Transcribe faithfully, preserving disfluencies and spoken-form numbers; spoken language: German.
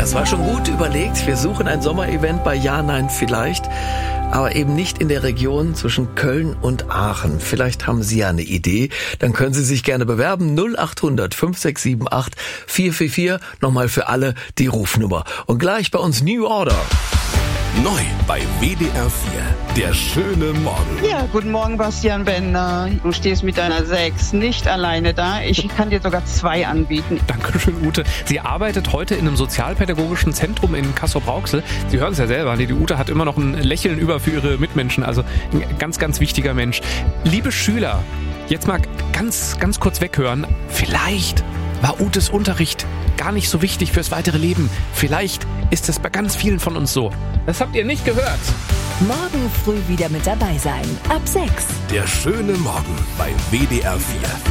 Das war schon gut überlegt. Wir suchen ein Sommerevent bei Ja, Nein, Vielleicht, aber eben nicht in der Region zwischen Köln und Aachen. Vielleicht haben Sie ja eine Idee. Dann können Sie sich gerne bewerben. null acht hundert fünf sechs sieben acht vier vier vier. Nochmal für alle die Rufnummer. Und gleich bei uns New Order. Neu bei W D R vier, der schöne Morgen. Ja, guten Morgen, Bastian Bender. Du stehst mit deiner sechs nicht alleine da. Ich kann dir sogar zwei anbieten. Dankeschön, Ute. Sie arbeitet heute in einem sozialpädagogischen Zentrum in Castrop-Rauxel. Sie hören es ja selber, die Ute hat immer noch ein Lächeln über für ihre Mitmenschen. Also ein ganz, ganz wichtiger Mensch. Liebe Schüler, jetzt mal ganz, ganz kurz weghören. Vielleicht war Utes Unterricht gar nicht so wichtig fürs weitere Leben. Vielleicht ist es bei ganz vielen von uns so. Das habt ihr nicht gehört. Morgen früh wieder mit dabei sein. Ab sechs. Der schöne Morgen bei W D R vier.